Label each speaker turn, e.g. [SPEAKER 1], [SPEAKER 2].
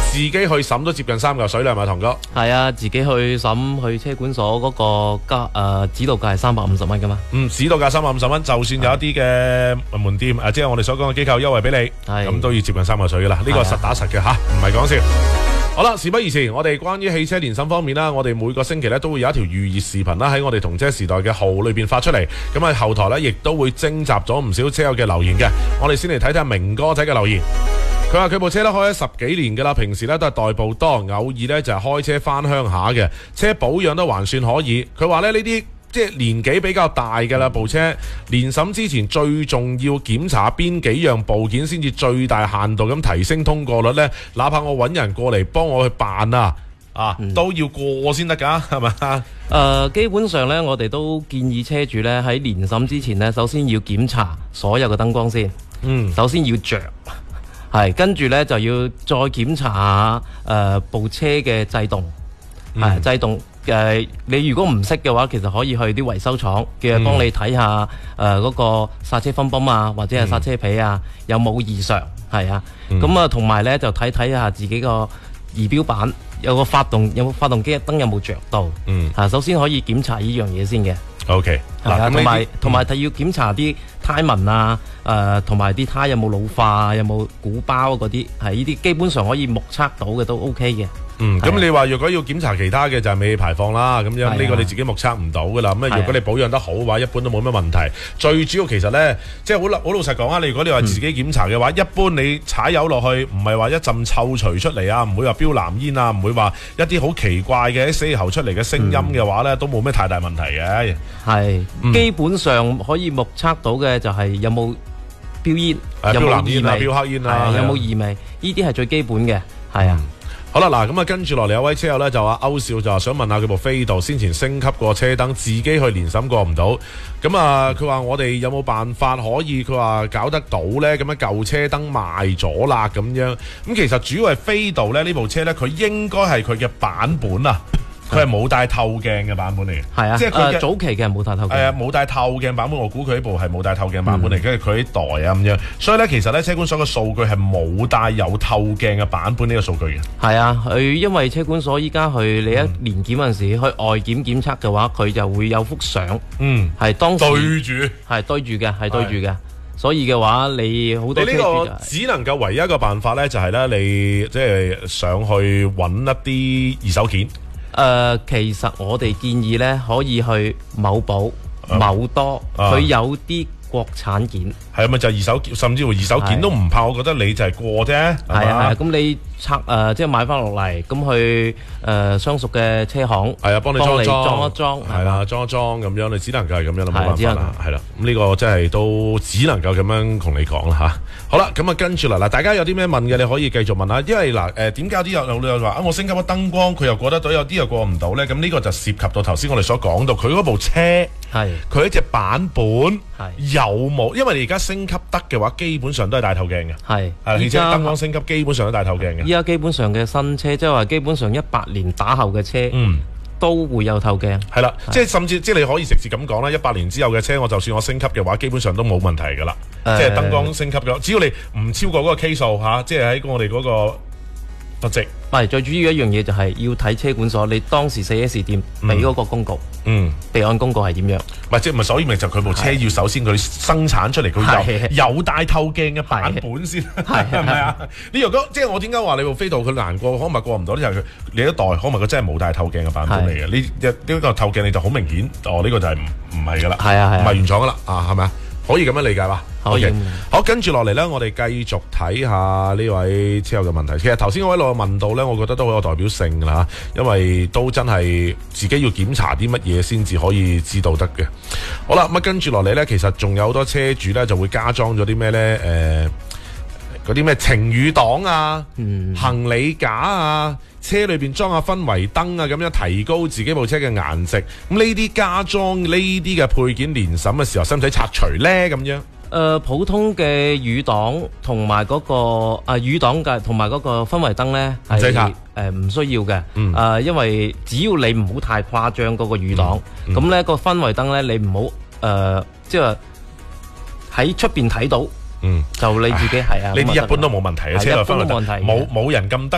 [SPEAKER 1] 自己去審都接近3嚿水啦，係咪唐哥？
[SPEAKER 2] 係啊，自己去審去車管所嗰個指導價係350蚊噶嘛。
[SPEAKER 1] 指導價350蚊，就算有一啲嘅門店即係我哋所講嘅機構優惠俾你，咁都要接近3嚿水噶啦。呢個實打實嘅吓，唔係講笑。好啦，事不宜遲，我哋關於汽車年審方面啦，我哋每個星期咧都會有一條預熱視頻啦，喺我哋同車時代嘅號裏邊發出嚟。咁喺後台咧亦都會徵集咗唔少車友嘅留言嘅。我哋先嚟睇睇明哥仔嘅留言。佢話佢部車咧開咗10幾年㗎啦，平時咧都係代步多，偶爾咧就係開車返鄉下嘅，車保養都還算可以。佢話咧呢啲即係年紀比較大㗎啦，部車年審之前最重要檢查邊幾樣部件先至最大限度咁提升通過率呢？哪怕我揾人過嚟幫我去辦都要過先得㗎，係咪？
[SPEAKER 2] 基本上呢，我哋都建議車主呢喺年審之前呢，首先要檢查所有嘅燈光先。首先要着。係，跟住呢就要再檢查下部車嘅制動，制動你如果唔識嘅話，其實可以去啲維修廠，叫佢幫你睇下嗰個剎車分泵啊，或者係剎車皮啊有冇異常，係啊。咁啊，同埋呢就睇下自己個儀表板有冇發動機燈有冇着到。首先可以檢查呢樣嘢先嘅。
[SPEAKER 1] OK，
[SPEAKER 2] 同埋要檢查啲胎紋啊，同埋啲胎有冇老化，有冇鼓包嗰啲，係呢啲基本上可以目測到嘅都 OK 嘅。
[SPEAKER 1] 咁你話如果要檢查其他嘅就係尾氣排放啦，咁樣呢個你自己目測唔到噶啦。咁如果你保養得好嘅話，一般都冇乜問題。最主要其實呢，即係好老實講啊，如果你話自己檢查嘅話，一般你踩油落去唔係話一陣臭除出嚟啊，唔會話飆藍煙啊，唔會話一啲好奇怪嘅死氣喉出嚟嘅聲音嘅話呢，都冇咩太大問題嘅。
[SPEAKER 2] 係，基本上可以目測到嘅就係有冇飆煙，有冇異味，
[SPEAKER 1] 飆黑煙啊，
[SPEAKER 2] 有冇異味，呢啲係最基本嘅。係啊。
[SPEAKER 1] 好啦，嗱咁啊，跟住落嚟有位車友咧就話歐少就話想問下佢部飛度先前升級過車燈，自己去年審過唔到，咁啊佢話我哋有冇辦法可以佢話搞得到呢？咁樣舊車燈賣咗啦咁樣，咁其實主要係飛度咧呢部車咧，佢應該係佢嘅版本啊。佢係冇帶透鏡嘅版本嚟嘅，
[SPEAKER 2] 係啊，即係佢早期嘅冇帶透鏡，
[SPEAKER 1] 係啊，冇帶透鏡版本，我估佢呢部係冇帶透鏡版本嚟，跟住佢呢代啊咁樣，所以咧其實咧車管所嘅數據係冇帶有透鏡嘅版本呢個數據嘅。係
[SPEAKER 2] 啊，佢因為車管所依家去你一年檢嗰陣時去外檢檢測嘅話，佢就會有幅相，係當時
[SPEAKER 1] 對住，係
[SPEAKER 2] 對住嘅，係對住嘅。所以嘅話，你好多車主
[SPEAKER 1] 呢個只能夠唯一一個辦法咧，就係咧你即係上去揾一啲二手件。
[SPEAKER 2] 其實我哋建議咧，可以去某寶、某多，佢有啲國產件。係咪就係二手件，甚至乎二手件都唔怕？我覺得你就係過啫。係啊，咁你即係買翻落嚟，咁去相熟嘅車行，係啊，幫你裝一裝，係啦，裝一裝咁樣，你只能夠係咁樣啦，冇辦法啦，係啦。咁呢個真係都只能夠咁樣同你講啦吓。好啦，咁啊跟住嗱，大家有啲咩問嘅，你可以繼續問下。因為嗱，點解有啲有話我升級咗燈光，佢又過得到，有啲又過唔到咧？咁呢個就涉及到頭先我哋所講到，佢嗰部車係佢一隻版本有冇？因為你而家升級得嘅話，基本上都係帶透鏡嘅。係，而且燈光升級基本上都帶透鏡嘅。依家基本上嘅新車，即係話基本上18年打後嘅車，都會有透鏡。係啦，
[SPEAKER 1] 即係甚至即係你可以直接咁講啦，18年之後嘅車，我就算我升級嘅話，基本上都冇問題噶啦。即係燈光升級嘅，只要你唔超過嗰個 K 數吓，即係喺我哋嗰個筆值。
[SPEAKER 2] 係最主要一樣嘢就係要睇車管所，你當時 4S 店俾嗰個公告，備案公告係點樣？
[SPEAKER 1] 即係所以咪就佢部車要首先佢生產出嚟，佢有帶透鏡嘅版本先，係咪啊？呢個即係我點解話你部飛度佢難過，可能過唔到呢？就係佢你一代可能佢真係冇帶透鏡嘅版本嚟嘅。呢個透鏡你就好明顯，呢個就係唔係噶啦，唔係原廠噶啦，係咪啊？可以咁樣理解嘛？好，跟住落嚟呢，我哋繼續睇下呢位車友嘅問題。其實頭先嗰位老友問到呢，我覺得都好有代表性噶啦，因為都真係自己要檢查啲乜嘢先至可以知道得嘅。好啦，咁跟住落嚟呢，其實仲有好多車主呢就會加裝咗啲咩呢？嗰啲咩晴雨擋啊、行李架啊、車裏邊裝下氛圍燈啊，咁樣提高自己部車嘅顏值。咁呢啲加裝呢啲嘅配件年審嘅時候，使唔使拆除呢？咁樣？
[SPEAKER 2] 普通嘅雨擋同埋嗰個雨擋嘅同埋嗰個氛圍燈呢，
[SPEAKER 1] 唔使拆，
[SPEAKER 2] 唔需要嘅。因為只要你唔好太誇張嗰個雨擋，咁呢個氛圍燈呢，你唔好即係喺出邊睇到。就你自己係啊，
[SPEAKER 1] 呢啲一般都冇問題嘅，車內氛圍燈冇人咁得